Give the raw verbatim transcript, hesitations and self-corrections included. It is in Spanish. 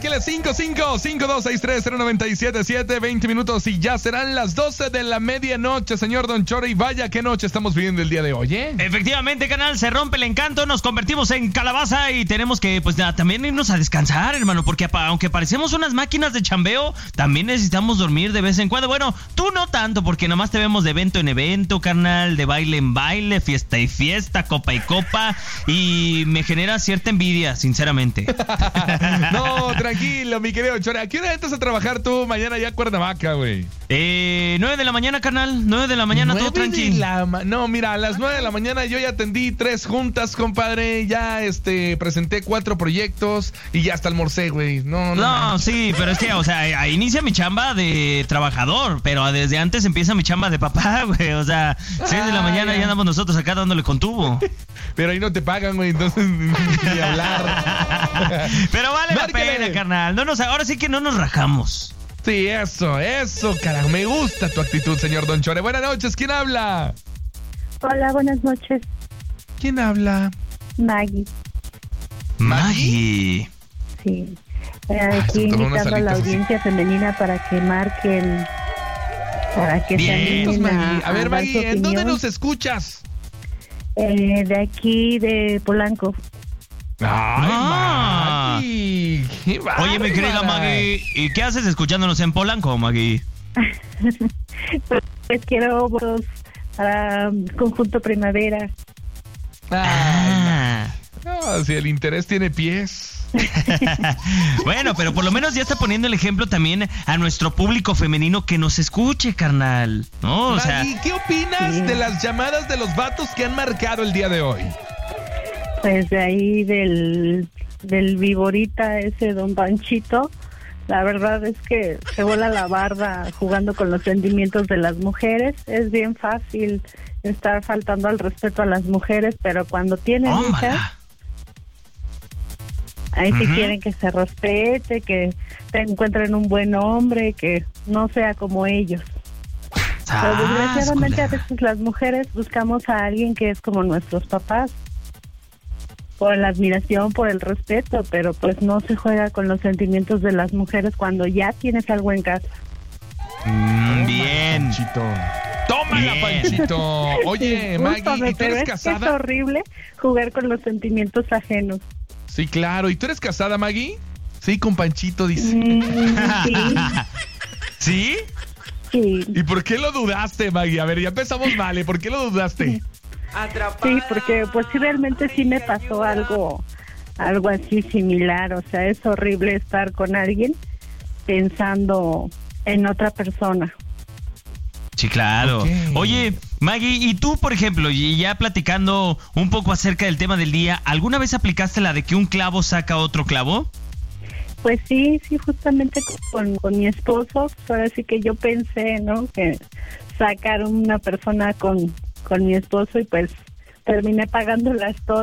Márquele cinco cinco cinco dos seis tres cero nueve siete siete, veinte minutos y ya serán las doce de la medianoche, señor Don Chore. Y vaya qué noche estamos viviendo el día de hoy, ¿eh? Efectivamente, canal, se rompe el encanto, nos convertimos en calabaza y tenemos que, pues, nada, también irnos a descansar, hermano, porque apa- aunque parecemos unas máquinas de chambeo, también necesitamos dormir de vez en cuando. Bueno, tú no tanto, porque nomás te vemos de evento en evento, carnal, de baile en baile, fiesta y fiesta, copa y copa, y me genera cierta envidia, sinceramente. No, tranquilo, mi querido Chore. ¿A qué hora entras a trabajar tú mañana ya a Cuernavaca, güey? Eh, nueve de la mañana, carnal, nueve de la mañana, todo Nueve de tranquilo. la ma- No, mira, a las nueve de la mañana yo ya atendí tres juntas, compadre. Ya, este, presenté cuatro proyectos y ya hasta almorcé, güey. No, no. No, manches. sí, pero es que, o sea, ahí inicia mi chamba de trabajador, pero desde antes empieza mi chamba de papá, güey. O sea, seis de la Ah, mañana ya. ya andamos nosotros acá dándole con tubo. Pero ahí no te pagan, güey, entonces ni hablar. Pero vale Márquele. la pena, carnal. No nos, ahora sí que no nos rajamos. Sí, eso, eso, carajo. Me gusta tu actitud, señor Don Chore. Buenas noches, ¿quién habla? Hola, buenas noches, ¿Quién habla? Maggie. Maggie. Sí, Eh, Ah, aquí se me tomó unas invitando a la alitas así. audiencia femenina para que marquen, para que se Bien. animen Maggie. a, A ver, a dar su Maggie, ¿en dónde opinión. nos escuchas? Eh, de aquí, de Polanco. Ay, Ah. Maggie. Qué Oye, mi querida bárbara. Maggie, ¿y qué haces escuchándonos en Polanco, Maggie? Pues, pues quiero votos para um, Conjunto Primavera. Ah, Ah. no, si el interés tiene pies. Bueno, pero por lo menos ya está poniendo el ejemplo también a nuestro público femenino que nos escuche, carnal. ¿No? O sea, Maggie, ¿qué opinas Sí. de las llamadas de los vatos que han marcado el día de hoy? Pues de ahí del, del viborita ese don Panchito. La verdad es que se vuela la barda jugando con los sentimientos de las mujeres. Es bien fácil estar faltando al respeto a las mujeres, pero cuando tienen hijas, tómala. ahí sí Ujú. quieren que se respete, que te encuentren un buen hombre, que no sea como ellos. Pero desgraciadamente a Sáscula. veces las mujeres buscamos a alguien que es como nuestros papás, por la admiración, por el respeto, pero pues no se juega con los sentimientos de las mujeres cuando ya tienes algo en casa. Mm, bien. Panchito. ¡Tómala, Bien. Panchito! Oye, Maggie, Discúlpame, ¿y tú pero eres es que es casada? horrible jugar con los sentimientos ajenos. Sí, claro. ¿Y tú eres casada, Maggie? Sí, con Panchito, dice. Mm, sí, ¿Sí? sí, ¿Y por qué lo dudaste, Maggie? A ver, ya empezamos mal, ¿eh? ¿Por qué lo dudaste? sí, porque pues sí realmente sí me pasó algo, algo así similar. O sea, es horrible estar con alguien pensando en otra persona. Sí, claro. Ok. Oye, Maggie, y tú, por ejemplo, y ya platicando un poco acerca del tema del día, ¿alguna vez aplicaste la de que un clavo saca otro clavo? Pues sí, sí, justamente con, con mi esposo, pues ahora sí que yo pensé, ¿no? Que sacar una persona con, con mi esposo y pues terminé pagándolas todas.